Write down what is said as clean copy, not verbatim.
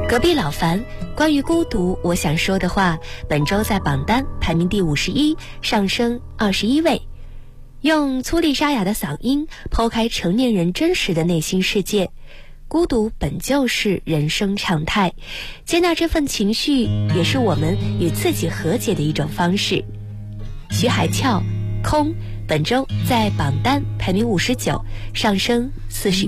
隔壁老樊，关于孤独，我想说的话，本周在榜单排名第51，上升21位。用粗粝沙哑的嗓音剖开成年人真实的内心世界。孤独本就是人生常态，接纳这份情绪，也是我们与自己和解的一种方式。徐海俏，空，本周在榜单排名59，上升41。